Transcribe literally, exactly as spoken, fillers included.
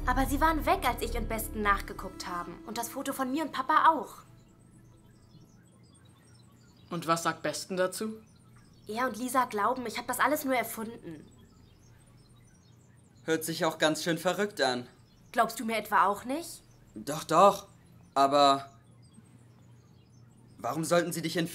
Aber sie waren weg, als ich und Besten nachgeguckt haben. Und das Foto von mir und Papa auch. Und was sagt Besten dazu? Er und Lisa glauben, ich habe das alles nur erfunden. Hört sich auch ganz schön verrückt an. Glaubst du mir etwa auch nicht? Doch, doch. Aber warum sollten sie dich entführen?